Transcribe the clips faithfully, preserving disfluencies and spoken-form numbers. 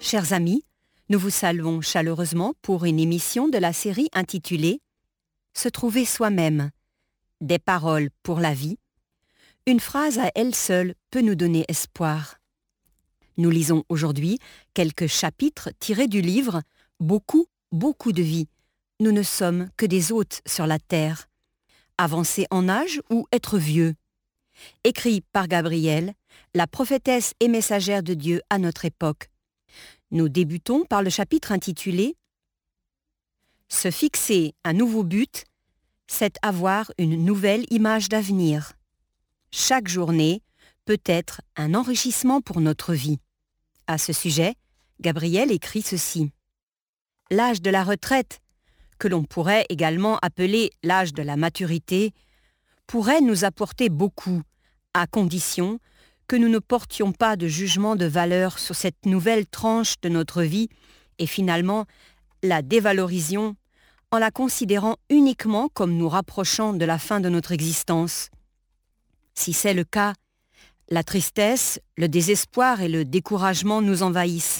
Chers amis, nous vous saluons chaleureusement pour une émission de la série intitulée « Se trouver soi-même, des paroles pour la vie ». Une phrase à elle seule peut nous donner espoir. Nous lisons aujourd'hui quelques chapitres tirés du livre « Beaucoup, beaucoup de vie. Nous ne sommes que des hôtes sur la terre. Avancer en âge ou être vieux ?» écrit par Gabrielle, la prophétesse et messagère de Dieu à notre époque. Nous débutons par le chapitre intitulé « Se fixer un nouveau but, c'est avoir une nouvelle image d'avenir. Chaque journée peut être un enrichissement pour notre vie. » À ce sujet, Gabrielle écrit ceci. « L'âge de la retraite, que l'on pourrait également appeler l'âge de la maturité, pourrait nous apporter beaucoup, à condition que nous ne portions pas de jugement de valeur sur cette nouvelle tranche de notre vie et finalement la dévalorisions en la considérant uniquement comme nous rapprochant de la fin de notre existence. Si c'est le cas, la tristesse, le désespoir et le découragement nous envahissent.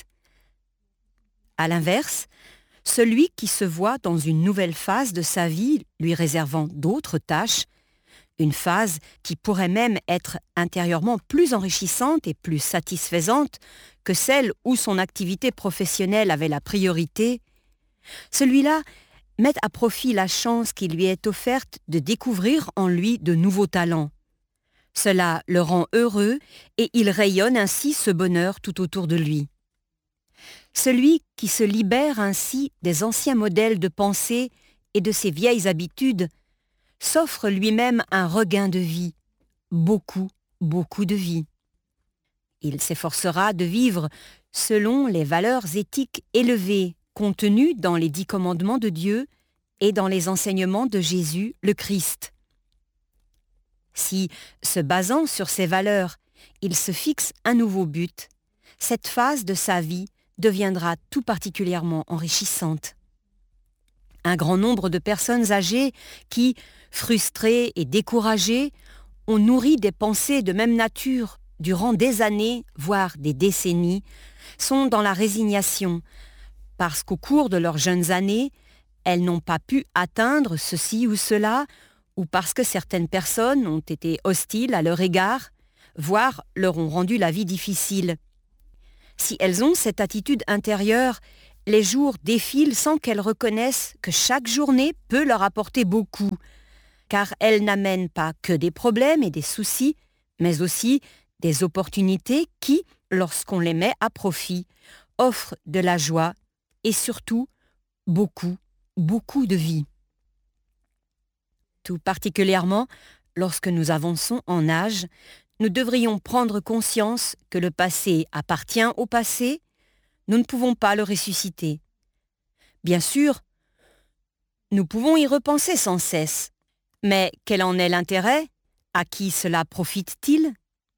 À l'inverse, celui qui se voit dans une nouvelle phase de sa vie lui réservant d'autres tâches, une phase qui pourrait même être intérieurement plus enrichissante et plus satisfaisante que celle où son activité professionnelle avait la priorité, celui-là met à profit la chance qui lui est offerte de découvrir en lui de nouveaux talents. Cela le rend heureux et il rayonne ainsi ce bonheur tout autour de lui. Celui qui se libère ainsi des anciens modèles de pensée et de ses vieilles habitudes s'offre lui-même un regain de vie, beaucoup, beaucoup de vie. Il s'efforcera de vivre selon les valeurs éthiques élevées contenues dans les dix commandements de Dieu et dans les enseignements de Jésus le Christ. Si, se basant sur ces valeurs, il se fixe un nouveau but, cette phase de sa vie deviendra tout particulièrement enrichissante. Un grand nombre de personnes âgées qui, frustrées et découragées, ont nourri des pensées de même nature durant des années, voire des décennies, sont dans la résignation, parce qu'au cours de leurs jeunes années, elles n'ont pas pu atteindre ceci ou cela, ou parce que certaines personnes ont été hostiles à leur égard, voire leur ont rendu la vie difficile. Si elles ont cette attitude intérieure, les jours défilent sans qu'elles reconnaissent que chaque journée peut leur apporter beaucoup, car elles n'amènent pas que des problèmes et des soucis, mais aussi des opportunités qui, lorsqu'on les met à profit, offrent de la joie et surtout beaucoup, beaucoup de vie. Tout particulièrement, lorsque nous avançons en âge, nous devrions prendre conscience que le passé appartient au passé. Nous ne pouvons pas le ressusciter. Bien sûr, nous pouvons y repenser sans cesse, mais quel en est l'intérêt? À qui cela profite-t-il?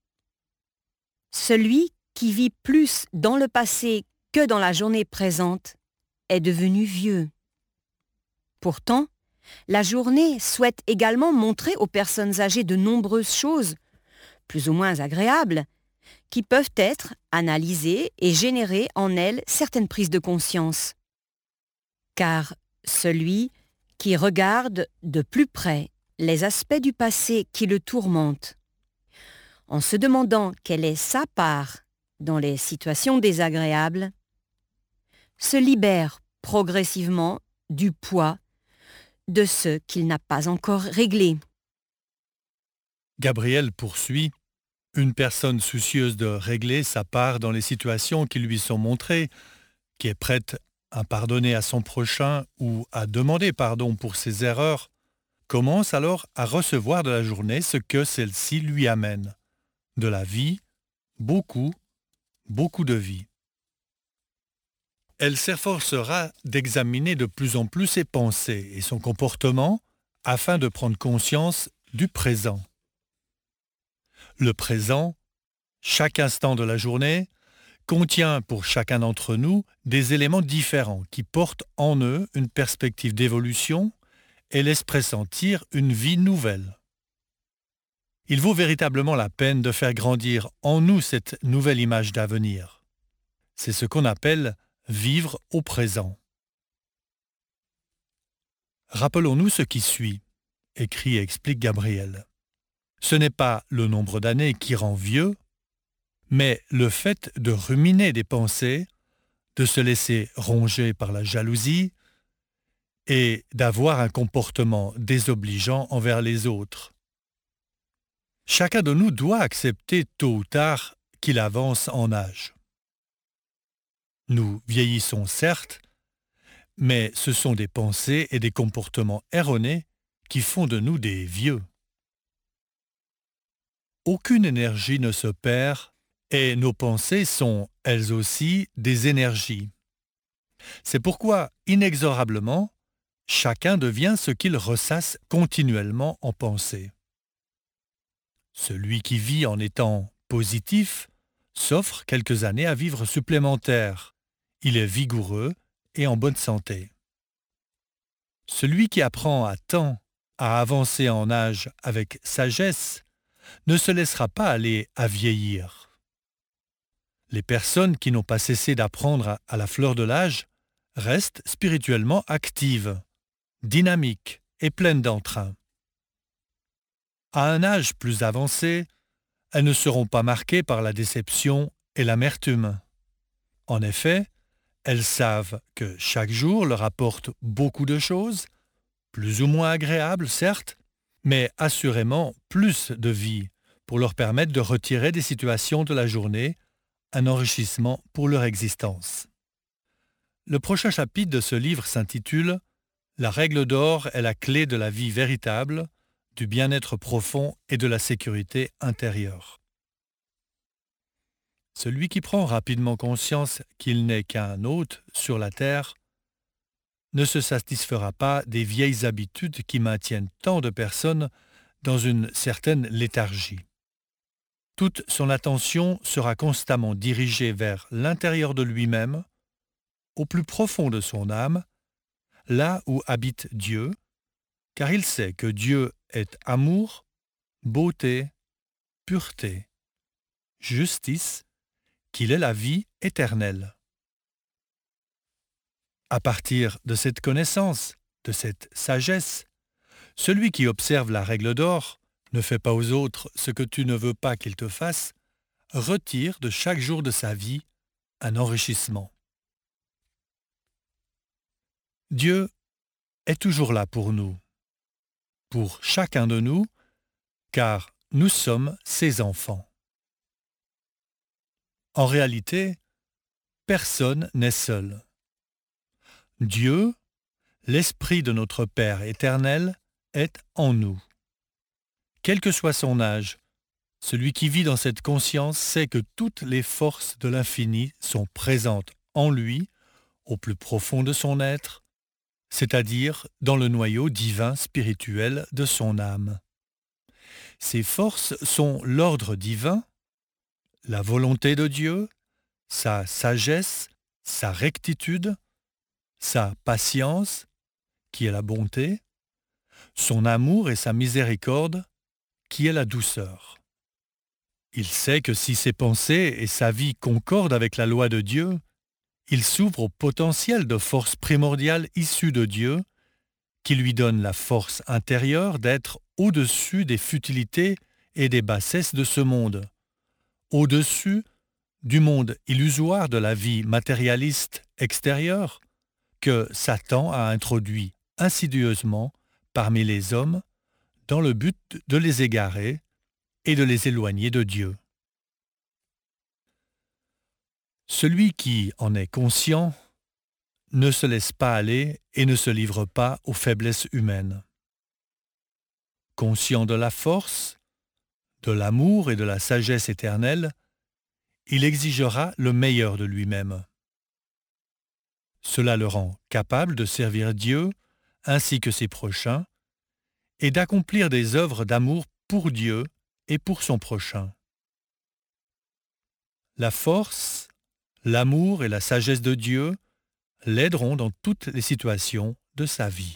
Celui qui vit plus dans le passé que dans la journée présente est devenu vieux. Pourtant, la journée souhaite également montrer aux personnes âgées de nombreuses choses, plus ou moins agréables, qui peuvent être analysées et générer en elles certaines prises de conscience. Car celui qui regarde de plus près les aspects du passé qui le tourmentent, en se demandant quelle est sa part dans les situations désagréables, se libère progressivement du poids de ce qu'il n'a pas encore réglé. Gabrielle poursuit. Une personne soucieuse de régler sa part dans les situations qui lui sont montrées, qui est prête à pardonner à son prochain ou à demander pardon pour ses erreurs, commence alors à recevoir de la journée ce que celle-ci lui amène. De la vie, beaucoup, beaucoup de vie. Elle s'efforcera d'examiner de plus en plus ses pensées et son comportement afin de prendre conscience du présent. Le présent, chaque instant de la journée, contient pour chacun d'entre nous des éléments différents qui portent en eux une perspective d'évolution et laissent pressentir une vie nouvelle. Il vaut véritablement la peine de faire grandir en nous cette nouvelle image d'avenir. C'est ce qu'on appelle vivre au présent. Rappelons-nous ce qui suit, écrit et explique Gabriel. Ce n'est pas le nombre d'années qui rend vieux, mais le fait de ruminer des pensées, de se laisser ronger par la jalousie et d'avoir un comportement désobligeant envers les autres. Chacun de nous doit accepter tôt ou tard qu'il avance en âge. Nous vieillissons certes, mais ce sont des pensées et des comportements erronés qui font de nous des vieux. Aucune énergie ne se perd et nos pensées sont, elles aussi, des énergies. C'est pourquoi, inexorablement, chacun devient ce qu'il ressasse continuellement en pensée. Celui qui vit en étant positif s'offre quelques années à vivre supplémentaires. Il est vigoureux et en bonne santé. Celui qui apprend à temps à avancer en âge avec sagesse ne se laissera pas aller à vieillir. Les personnes qui n'ont pas cessé d'apprendre à la fleur de l'âge restent spirituellement actives, dynamiques et pleines d'entrain. À un âge plus avancé, elles ne seront pas marquées par la déception et l'amertume. En effet, elles savent que chaque jour leur apporte beaucoup de choses, plus ou moins agréables certes, mais assurément plus de vie pour leur permettre de retirer des situations de la journée un enrichissement pour leur existence. Le prochain chapitre de ce livre s'intitule « La règle d'or est la clé de la vie véritable, du bien-être profond et de la sécurité intérieure ». Celui qui prend rapidement conscience qu'il n'est qu'un hôte sur la terre ne se satisfera pas des vieilles habitudes qui maintiennent tant de personnes dans une certaine léthargie. Toute son attention sera constamment dirigée vers l'intérieur de lui-même, au plus profond de son âme, là où habite Dieu, car il sait que Dieu est amour, beauté, pureté, justice, qu'il est la vie éternelle. À partir de cette connaissance, de cette sagesse, celui qui observe la règle d'or, ne fais pas aux autres ce que tu ne veux pas qu'ils te fassent, retire de chaque jour de sa vie un enrichissement. Dieu est toujours là pour nous, pour chacun de nous, car nous sommes ses enfants. En réalité, personne n'est seul. Dieu, l'Esprit de notre Père éternel, est en nous. Quel que soit son âge, celui qui vit dans cette conscience sait que toutes les forces de l'infini sont présentes en lui, au plus profond de son être, c'est-à-dire dans le noyau divin spirituel de son âme. Ces forces sont l'ordre divin, la volonté de Dieu, sa sagesse, sa rectitude, sa patience, qui est la bonté, son amour et sa miséricorde, qui est la douceur. Il sait que si ses pensées et sa vie concordent avec la loi de Dieu, il s'ouvre au potentiel de force primordiale issue de Dieu, qui lui donne la force intérieure d'être au-dessus des futilités et des bassesses de ce monde, au-dessus du monde illusoire de la vie matérialiste extérieure que Satan a introduit insidieusement parmi les hommes dans le but de les égarer et de les éloigner de Dieu. Celui qui en est conscient ne se laisse pas aller et ne se livre pas aux faiblesses humaines. Conscient de la force, de l'amour et de la sagesse éternelle, il exigera le meilleur de lui-même. Cela le rend capable de servir Dieu ainsi que ses prochains et d'accomplir des œuvres d'amour pour Dieu et pour son prochain. La force, l'amour et la sagesse de Dieu l'aideront dans toutes les situations de sa vie.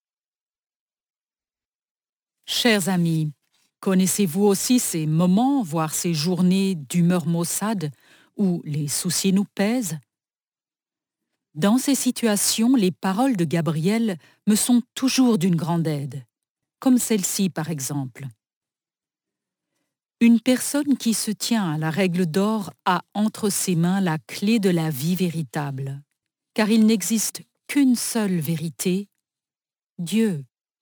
Chers amis, connaissez-vous aussi ces moments, voire ces journées d'humeur maussade où les soucis nous pèsent. Dans ces situations, les paroles de Gabriel me sont toujours d'une grande aide, comme celle-ci par exemple. Une personne qui se tient à la règle d'or a entre ses mains la clé de la vie véritable, car il n'existe qu'une seule vérité, Dieu.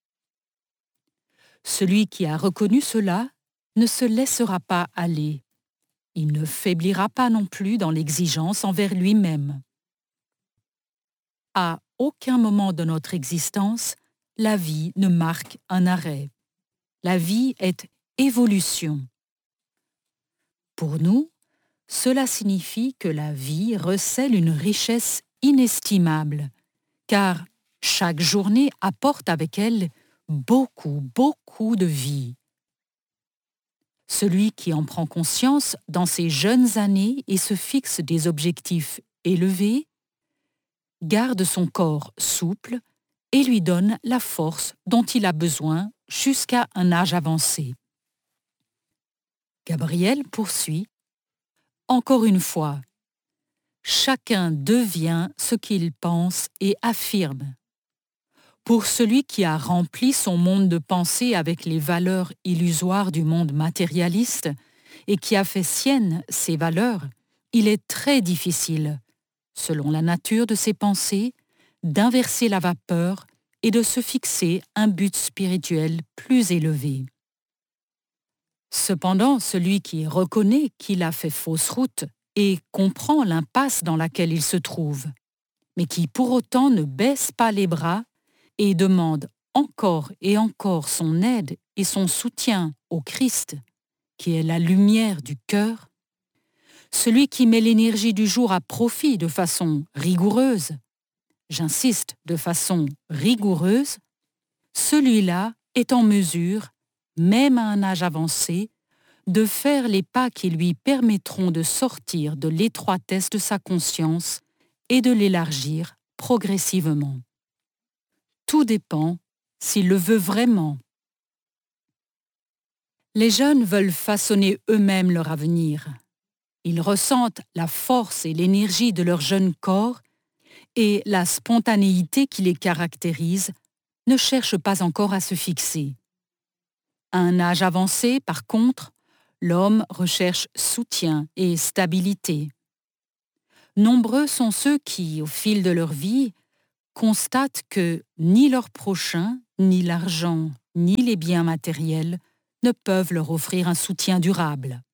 Celui qui a reconnu cela ne se laissera pas aller. Il ne faiblira pas non plus dans l'exigence envers lui-même. À aucun moment de notre existence, la vie ne marque un arrêt. La vie est évolution. Pour nous, cela signifie que la vie recèle une richesse inestimable, car chaque journée apporte avec elle beaucoup, beaucoup de vie. Celui qui en prend conscience dans ses jeunes années et se fixe des objectifs élevés, garde son corps souple et lui donne la force dont il a besoin jusqu'à un âge avancé. Gabriel poursuit. Encore une fois, chacun devient ce qu'il pense et affirme. Pour celui qui a rempli son monde de pensée avec les valeurs illusoires du monde matérialiste et qui a fait sienne ces valeurs, il est très difficile, selon la nature de ses pensées, d'inverser la vapeur et de se fixer un but spirituel plus élevé. Cependant, celui qui reconnaît qu'il a fait fausse route et comprend l'impasse dans laquelle il se trouve, mais qui pour autant ne baisse pas les bras et demande encore et encore son aide et son soutien au Christ, qui est la lumière du cœur, celui qui met l'énergie du jour à profit de façon rigoureuse, j'insiste, de façon rigoureuse, celui-là est en mesure, même à un âge avancé, de faire les pas qui lui permettront de sortir de l'étroitesse de sa conscience et de l'élargir progressivement. Tout dépend s'il le veut vraiment. Les jeunes veulent façonner eux-mêmes leur avenir. Ils ressentent la force et l'énergie de leur jeune corps et la spontanéité qui les caractérise ne cherchent pas encore à se fixer. À un âge avancé, par contre, l'homme recherche soutien et stabilité. Nombreux sont ceux qui, au fil de leur vie, constatent que ni leur prochain, ni l'argent, ni les biens matériels ne peuvent leur offrir un soutien durable.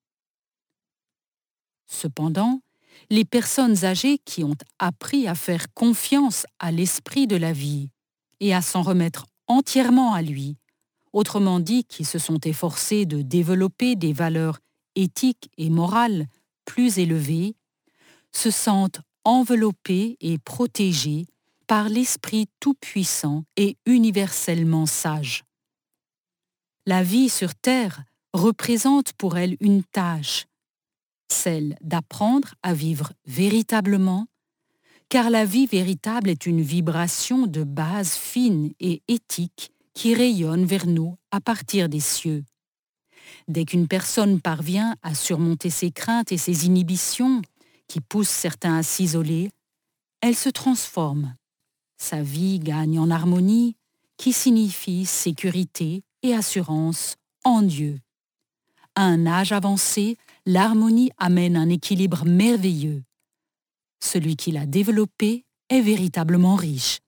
Cependant, les personnes âgées qui ont appris à faire confiance à l'esprit de la vie et à s'en remettre entièrement à lui, autrement dit qui se sont efforcées de développer des valeurs éthiques et morales plus élevées, se sentent enveloppées et protégées par l'Esprit tout-puissant et universellement sage. La vie sur Terre représente pour elle une tâche, celle d'apprendre à vivre véritablement, car la vie véritable est une vibration de base fine et éthique qui rayonne vers nous à partir des cieux. Dès qu'une personne parvient à surmonter ses craintes et ses inhibitions, qui poussent certains à s'isoler, elle se transforme. Sa vie gagne en harmonie, qui signifie sécurité et assurance en Dieu. À un âge avancé, l'harmonie amène un équilibre merveilleux. Celui qui l'a développé est véritablement riche.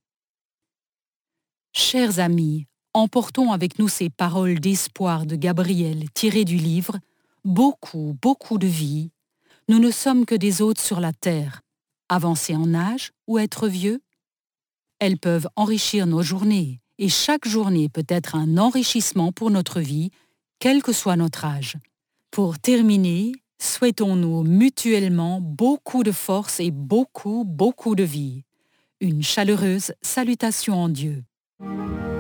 Chers amis, emportons avec nous ces paroles d'espoir de Gabriel tirées du livre « Beaucoup, beaucoup de vie. Nous ne sommes que des hôtes sur la terre. Avancer en âge ou être vieux ? Elles peuvent enrichir nos journées et chaque journée peut être un enrichissement pour notre vie, quel que soit notre âge. Pour terminer, souhaitons-nous mutuellement beaucoup de force et beaucoup, beaucoup de vie. Une chaleureuse salutation en Dieu.